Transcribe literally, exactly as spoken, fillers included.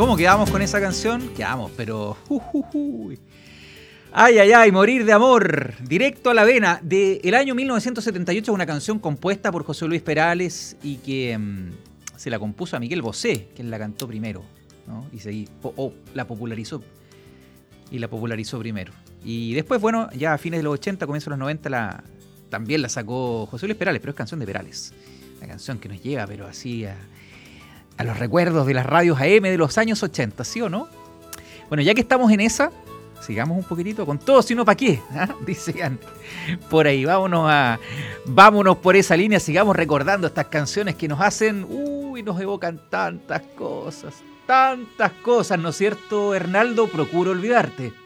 ¿Cómo quedamos con esa canción? Quedamos, pero... Uh, uh, uh. Ay, ay, ay, Morir de amor, directo a la vena, del año mil novecientos setenta y ocho, una canción compuesta por José Luis Perales y que um, se la compuso a Miguel Bosé, quien la cantó primero, ¿no? Y se, oh, oh, la popularizó, y la popularizó primero. Y después, bueno, ya a fines de los ochenta, comienzos de los noventa, la, también la sacó José Luis Perales, pero es canción de Perales. Una canción que nos llega, pero así a, a los recuerdos de las radios A M de los años ochenta, ¿sí o no? Bueno, ya que estamos en esa... sigamos un poquitito con todo, si no, ¿para qué? ¿Ah? Dicen por ahí, vámonos a, vámonos por esa línea, sigamos recordando estas canciones que nos hacen, uy, nos evocan tantas cosas, tantas cosas, ¿no es cierto, Hernaldo? Procuro olvidarte.